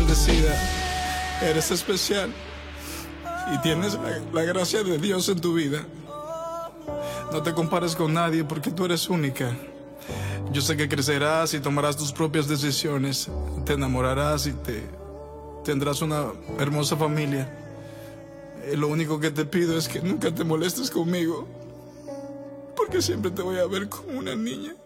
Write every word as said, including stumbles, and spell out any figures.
bendecida, eres especial y tienes la, la gracia de Dios en tu vida. No te compares con nadie porque tú eres única. Yo sé que crecerás y tomarás tus propias decisiones, te enamorarás y te tendrás una hermosa familia. Eh, Lo único que te pido es que nunca te molestes conmigo, porque siempre te voy a ver como una niña.